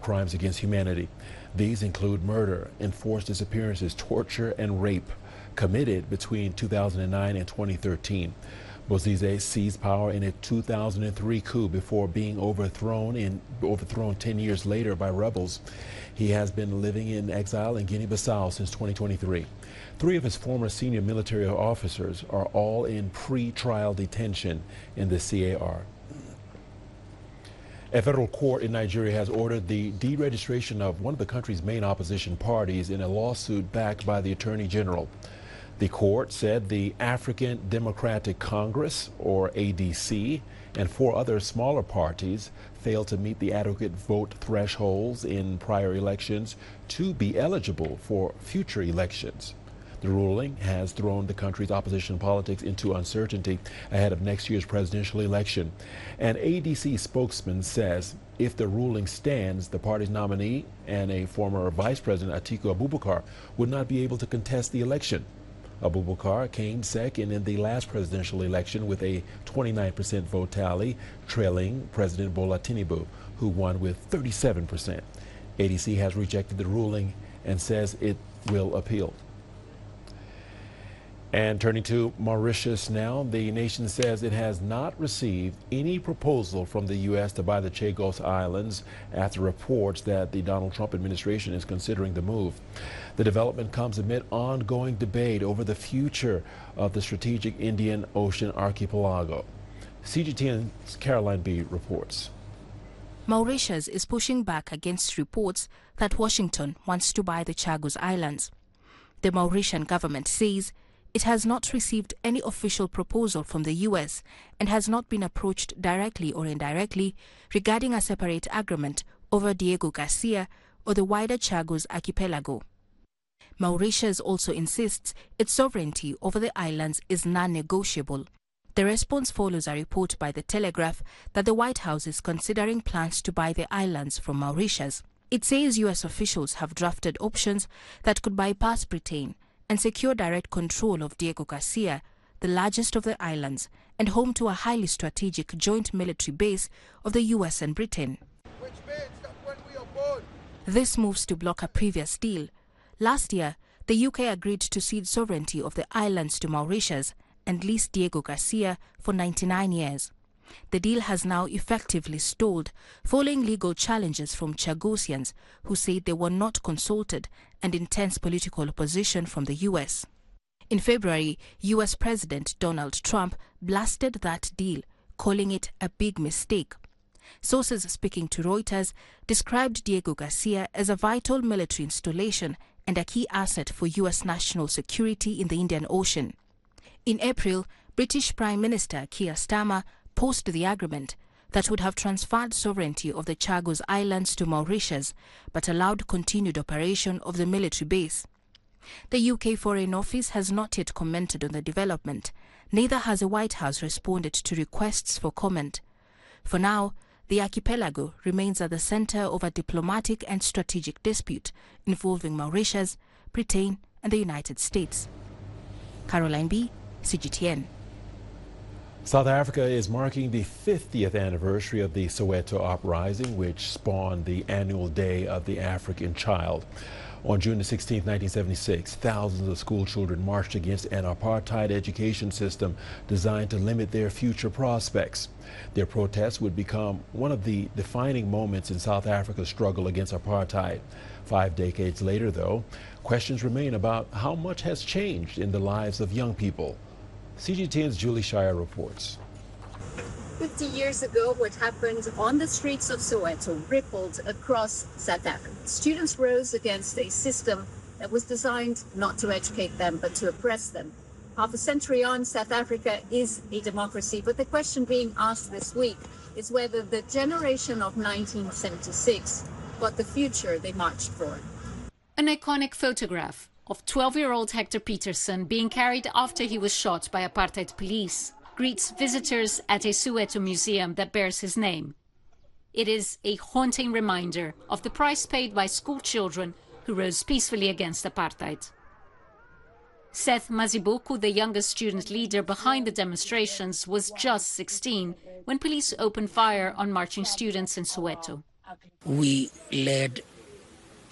crimes against humanity. These include murder, enforced disappearances, torture, and rape committed between 2009 and 2013. Bozizé seized power in a 2003 coup before being overthrown 10 years later by rebels. He has been living in exile in Guinea-Bissau since 2023. 3 of his former senior military officers are all in pre-trial detention in the CAR. A federal court in Nigeria has ordered the deregistration of one of the country's main opposition parties in a lawsuit backed by the Attorney General. The court said the African Democratic Congress, or ADC, and 4 other smaller parties failed to meet the adequate vote thresholds in prior elections to be eligible for future elections. The ruling has thrown the country's opposition politics into uncertainty ahead of next year's presidential election. An ADC spokesman says if the ruling stands, the party's nominee and a former Vice President, Atiku Abubakar, would not be able to contest the election. Abubakar came second in the last presidential election with a 29% vote tally, trailing President Bola Tinubu, who won with 37%. ADC has rejected the ruling and says it will appeal. And turning to Mauritius now, the nation says it has not received any proposal from the U.S. to buy the Chagos Islands after reports that the Donald Trump administration is considering the move. The development comes amid ongoing debate over the future of the strategic Indian Ocean archipelago. CGTN's Caroline B. reports. Mauritius is pushing back against reports that Washington wants to buy the Chagos Islands. The Mauritian government says it has not received any official proposal from the U.S. and has not been approached directly or indirectly regarding a separate agreement over Diego Garcia or the wider Chagos archipelago. Mauritius also insists its sovereignty over the islands is non-negotiable. The response follows a report by The Telegraph that the White House is considering plans to buy the islands from Mauritius. It says U.S. officials have drafted options that could bypass Britain and secure direct control of Diego Garcia, the largest of the islands and home to a highly strategic joint military base of the U.S. and Britain. Which means that when we are born. This moves to block a previous deal. Last year, the UK agreed to cede sovereignty of the islands to Mauritius and lease Diego Garcia for 99 years. The deal has now effectively stalled following legal challenges from Chagosians who say they were not consulted and intense political opposition from the US. In February, US President Donald Trump blasted that deal, calling it a big mistake. Sources speaking to Reuters described Diego Garcia as a vital military installation and a key asset for US national security in the Indian Ocean. In April, British Prime Minister Keir Starmer opposed the agreement that would have transferred sovereignty of the Chagos Islands to Mauritius but allowed continued operation of the military base. The UK Foreign Office has not yet commented on the development. Neither has the White House responded to requests for comment. For now, the archipelago remains at the center of a diplomatic and strategic dispute involving Mauritius, Britain and the United States. Caroline B., CGTN. South Africa is marking the 50th anniversary of the Soweto uprising, which spawned the annual Day of the African Child. On June 16, 1976, thousands of school children marched against an apartheid education system designed to limit their future prospects. Their protests would become one of the defining moments in South Africa's struggle against apartheid. 5 decades later, though, questions remain about how much has changed in the lives of young people. CGTN's Julie Shire reports. 50 years ago, what happened on the streets of Soweto rippled across South Africa. Students rose against a system that was designed not to educate them, but to oppress them. Half a century on, South Africa is a democracy, but the question being asked this week is whether the generation of 1976 got the future they marched for. An iconic photograph of 12-year-old Hector Peterson being carried after he was shot by apartheid police greets visitors at a Soweto museum that bears his name. It is a haunting reminder of the price paid by school children who rose peacefully against apartheid. Seth Mazibuku, the youngest student leader behind the demonstrations, was just 16 when police opened fire on marching students in Soweto. We led